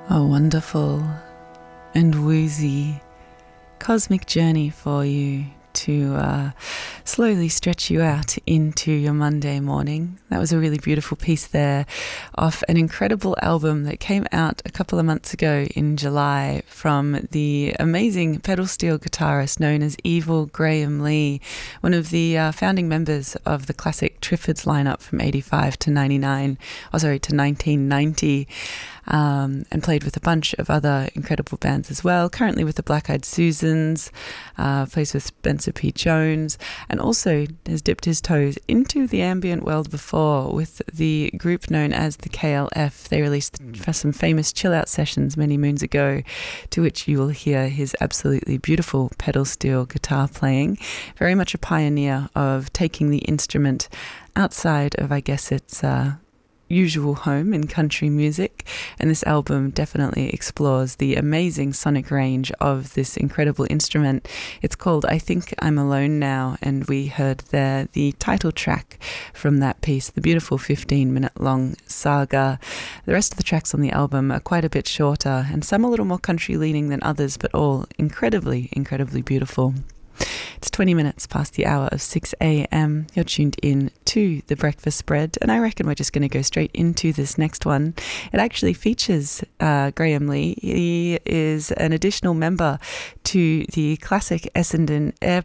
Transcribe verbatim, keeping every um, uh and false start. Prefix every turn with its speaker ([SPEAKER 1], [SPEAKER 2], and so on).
[SPEAKER 1] A wonderful and woozy cosmic journey for you to uh, slowly stretch you out into your Monday morning. That was a really beautiful piece there off an incredible album that came out a couple of months ago in July from the amazing pedal steel guitarist known as Evil Graham Lee, one of the uh, founding members of the classic Triffids lineup from eighty-five to ninety-nine, oh sorry, to nineteen ninety. Um, and played with a bunch of other incredible bands as well. Currently with the Black Eyed Susans, uh, plays with Spencer P. Jones, and also has dipped his toes into the ambient world before with the group known as the K L F. They released some famous chill-out sessions many moons ago, to which you will hear his absolutely beautiful pedal steel guitar playing. Very much a pioneer of taking the instrument outside of, I guess, its uh, usual home in country music, and this album definitely explores the amazing sonic range of this incredible instrument. It's called I Think I'm Alone Now, and we heard there the title track from that piece, the beautiful fifteen minute long Saga. The rest of the tracks on the album are quite a bit shorter, and some a little more country leaning than others, but all incredibly, incredibly beautiful. It's twenty minutes past the hour of six a.m. You're tuned in to The Breakfast Spread, and I reckon we're just going to go straight into this next one. It actually features uh, Graham Lee. He is an additional member to the classic Essendon Air